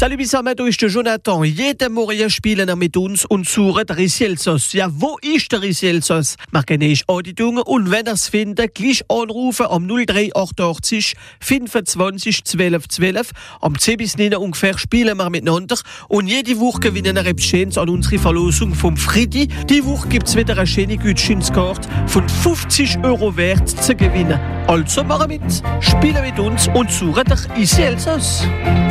Salut zusammen, da ist der Jonathan. Jeden Morgen spielen wir mit uns und suchen den Risielsos. Ja, wo ist der Risielsos? Wir kennen Anditung und wenn ihr es findet, gleich anrufen am 0388 25 12 12. Am 10 bis 9 ungefähr spielen wir miteinander und jede Woche gewinnen wir etwas Schönes an unsere Verlosung vom Friedi. Die Woche gibt es wieder eine schöne Gutscheinskarte von 50 € wert zu gewinnen. Also machen mit, spielen mit uns und suchen den Risielsos.